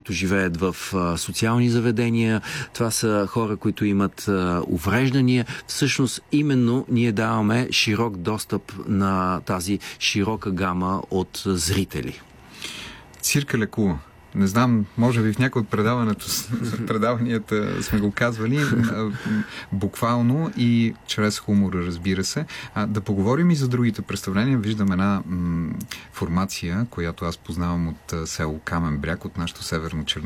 които живеят в социални заведения, това са хора, които имат увреждания. Всъщност, именно ние даваме широк достъп на тази широка гама от зрители. Цирка лекува. Не знам, може би в някои от предаванията сме го казвали, буквално и чрез хумора, разбира се. Да поговорим и за другите представления. Виждам една формация, която аз познавам от село Камен бряг, от нашото северно